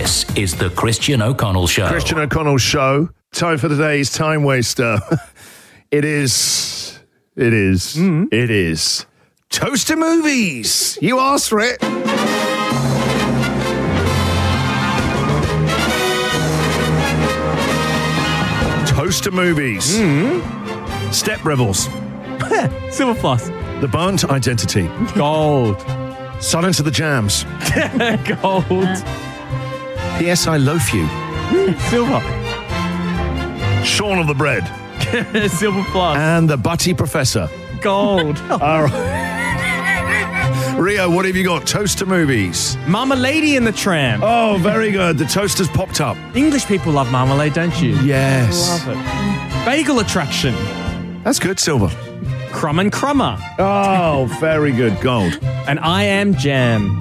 This is the Christian O'Connell Show. Christian O'Connell Show. Time for today's Time Waster. It is Toaster Movies. You asked for it. Toaster Movies. Step Rebels. Silver Plus. The Burnt Identity. Gold. Silence of the Jams. Gold. P.S. I Loaf You. Silver. Shaun of the Bread. Silver Plus. And The Butty Professor. Gold. All right. Rio, what have you got? Toaster Movies. Marmalade and the Tramp. Oh, very good. The toaster's popped up. English people love marmalade, don't you? Yes. Love it. Bagel Attraction. That's good, Silver. Crumb and Crummer. Oh, very good. Gold. And I Am Jam.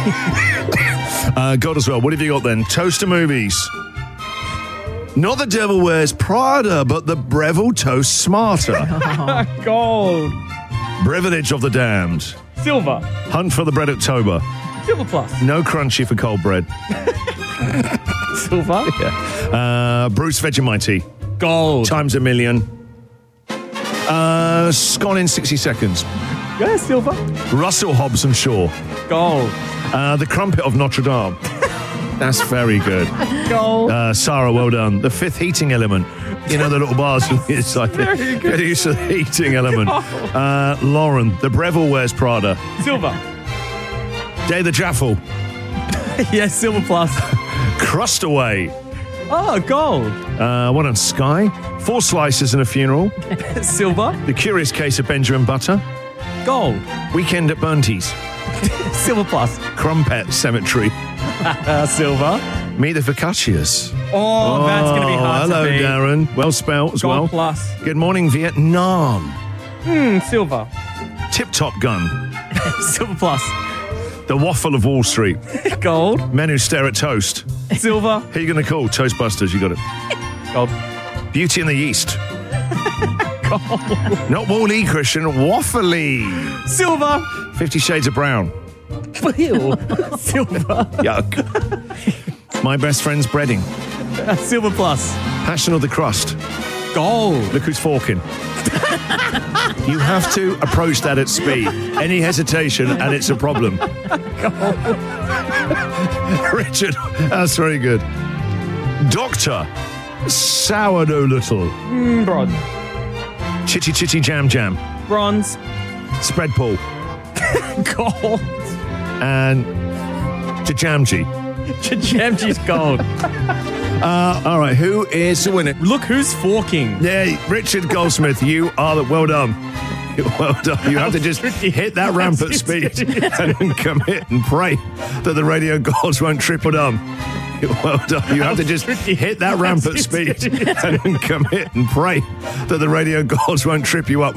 Gold as well. What have you got then? Toaster Movies. Not The Devil Wears Prada, but The Breville Toast Smarter. Gold. Privilege of the Damned. Silver. Hunt for the Bread October. Silver Plus. No Crunchy for cold bread. Silver. Yeah. Bruce Vegemite. Gold. Times a Million. Gone in 60 Seconds. Yeah, silver. Russell Hobbs and Shaw. Gold. The Crumpet of Notre Dame. That's very good. Gold. Sarah, well done. The Fifth Heating Element. You know, the little bars. It's like, get used to the heating element. Lauren, The Breville Wears Prada. Silver. Day the Jaffle. Yes, Silver Plus. Crustaway. Oh, gold. One on Sky. 4 Slices and a Funeral. Silver. The Curious Case of Benjamin Butter. Gold. Weekend at Burnties. Silver Plus. Crumpet Cemetery. Silver. Meet the Focaccias. Oh, that's going to be hard hello, to beat. Darren. Well spelt as Gold well. Plus. Good morning, Vietnam. Silver. Tip Top Gun. Silver Plus. The Waffle of Wall Street. Gold. Men Who Stare at Toast. Silver. Who are you going to call? Toastbusters, you got it. Gold. Beauty and the Yeast. Gold. Not Wall-E, Christian. Waffly. Silver. 50 Shades of Brown. Ew. Silver. Yuck. My Best Friend's Breading. Silver Plus. Passion of the Crust. Gold. Look who's forking. You have to approach that at speed. Any hesitation, and it's a problem. Richard, that's very good. Doctor, Sourdough Little. Bronze. Chitty Chitty Jam Jam. Bronze. Spread Pool. Gold. And Jajamji. Jajamji's gold. All right, who is the winner? Look who's forking. Yeah, Richard Goldsmith, you are the... Well done. Well done. You have to just hit that ramp at speed and then commit and pray that the radio gods won't triple down. Well done. You have to just hit that ramp at speed and then commit and pray that the radio gods won't trip you up.